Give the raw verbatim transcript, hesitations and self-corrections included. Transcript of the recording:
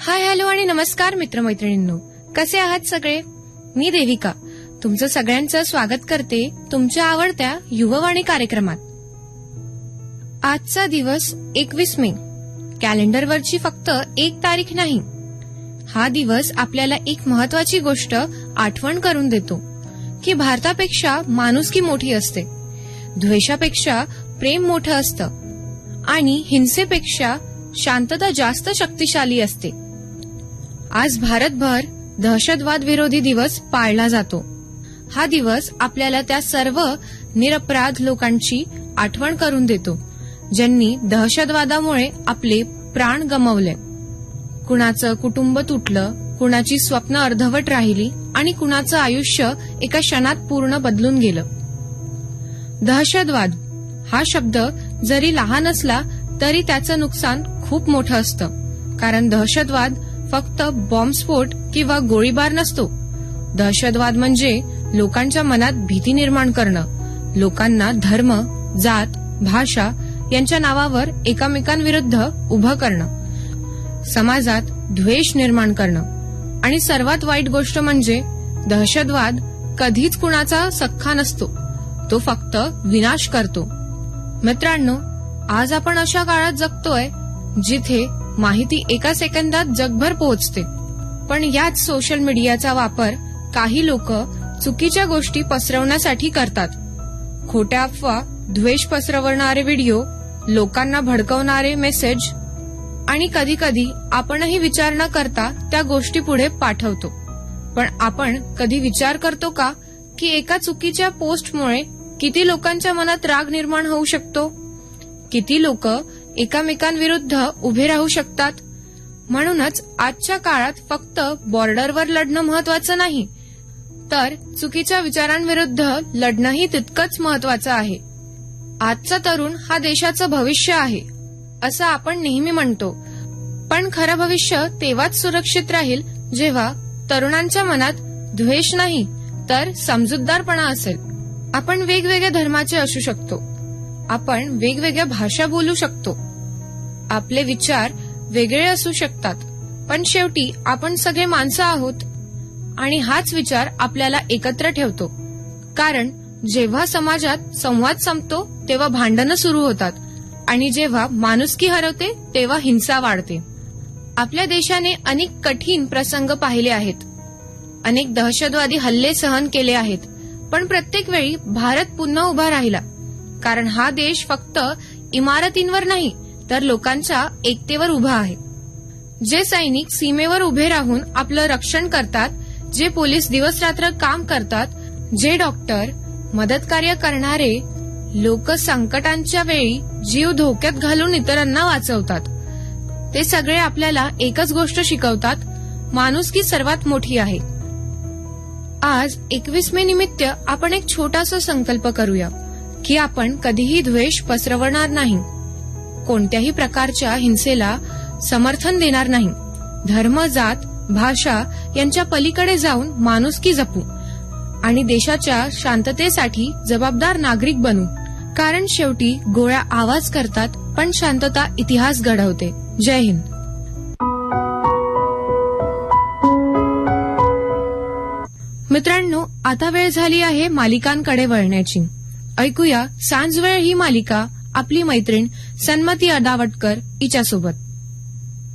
Hi hello आणि नमस्कार मित्रमैत्रिणींनो, कसे आहात सगळे? मी देविका तुमचं सगळ्यांचं स्वागत करते तुमच्या आवडत्या युववाणी कार्यक्रमात. आजचा दिवस एकवीस मे, कॅलेंडरवरची फक्त एक तारीख नाही. हा दिवस आपल्याला एक महत्वाची गोष्ट आठवण करून देतो की भारतापेक्षा माणुसकी मोठी असते, द्वेषापेक्षा प्रेम मोठं असतं आणि हिंसेपेक्षा शांतता जास्त शक्तिशाली असते. आज भारतभर दहशतवाद विरोधी दिवस पाळला जातो. हा दिवस आपल्याला त्या सर्व निरपराध लोकांची आठवण करून देतो ज्यांनी दहशतवादामुळे आपले प्राण गमावले. कुणाचं कुटुंब तुटलं, कुणाची स्वप्न अर्धवट राहिली आणि कुणाचं आयुष्य एका क्षणात पूर्ण बदलून गेलं. दहशतवाद हा शब्द जरी लहान असला तरी त्याचं नुकसान खूप मोठं असतं, कारण दहशतवाद फक्त बॉम्बस्फोट किंवा गोळीबार नसतो. दहशतवाद म्हणजे लोकांच्या मनात भीती निर्माण करणं, लोकांना धर्म, जात, भाषा यांच्या नावावर एकमेकांविरुद्ध उभं करणं, समाजात द्वेष निर्माण करणं आणि सर्वात वाईट गोष्ट म्हणजे दहशतवाद कधीच कुणाचा सख्खा नसतो, तो फक्त विनाश करतो. मित्रांनो, आज आपण अशा काळात जगतोय जिथे माहिती एका सेकंदात जगभर पोहोचते, पण याच सोशल मीडियाचा वापर काही लोक चुकीच्या गोष्टी पसरवण्यासाठी करतात. खोट्या अफवा, द्वेष पसरवणारे व्हिडिओ, लोकांना भडकवणारे मेसेज आणि कधी कधी आपणही विचार न करता त्या गोष्टी पुढे पाठवतो. पण आपण कधी विचार करतो का की एका चुकीच्या पोस्टमुळे किती लोकांच्या मनात राग निर्माण होऊ शकतो? किती लोक एकमेकांविरुद्ध उभे राहू शकतात? म्हणूनच आजच्या काळात फक्त बॉर्डरवर लढणं महत्वाचं नाही, तर चुकीच्या विचारांविरुद्ध लढणंही तितकंच महत्वाचं आहे. आजचा तरुण हा देशाचं भविष्य आहे असं आपण नेहमी म्हणतो, पण खरं भविष्य तेव्हाच सुरक्षित राहील जेव्हा तरुणांच्या मनात द्वेष नाही तर समजूतदारपणा असेल. आपण वेगवेगळ्या धर्माचे असू शकतो, आपण वेगवेगळ्या भाषा बोलू शकतो, आपले विचार वेगळे असू शकतात, पण शेवटी आपण सगळे माणसं आहोत आणि हाच विचार आपल्याला एकत्र ठेवतो. कारण जेव्हा समाजात संवाद संपतो तेव्हा भांडणं सुरू होतात आणि जेव्हा माणुसकी हरवते तेव्हा हिंसा वाढते. आपल्या देशाने अनेक कठीण प्रसंग पाहिले आहेत, अनेक दहशतवादी हल्ले सहन केले आहेत, पण प्रत्येक वेळी भारत पुन्हा उभा राहिला. कारण हा देश फक्त इमारतींवर नाही तर लोकांच्या एकतेवर उभा आहे. जे सैनिक सीमेवर उभे राहून आपलं रक्षण करतात, जे पोलीस दिवस रात्र काम करतात, जे डॉक्टर, मदतकार्य करणारे लोक संकटांच्या वेळी जीव धोक्यात घालून इतरांना वाचवतात, ते सगळे आपल्याला एकच गोष्ट शिकवतात, माणुसकी सर्वात मोठी आहे. आज एकवीस मे निमित्त आपण एक छोटासा संकल्प करूया की आपण कधीही द्वेष पसरवणार नाही, कोणत्याही प्रकारच्या हिंसेला समर्थन देणार नाही, धर्म, जात, भाषा यांच्या पलीकडे जाऊन माणुसकी जपू आणि देशाच्या शांततेसाठी जबाबदार नागरिक बनू. कारण शेवटी गोळ्या आवाज करतात पण शांतता इतिहास घडवते. जय हिंद. मित्रांनो, आता वेळ झाली आहे मालिकांकडे वळण्याची. ऐकूया सांजवेळ ही मालिका आपली मैत्रीण सन्मती अदावटकर हिच्यासोबत.